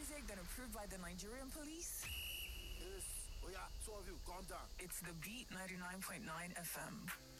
music been approved by the Nigerian police? Yes. Oh yeah, two of you, calm down. It's the Beat 99.9 FM.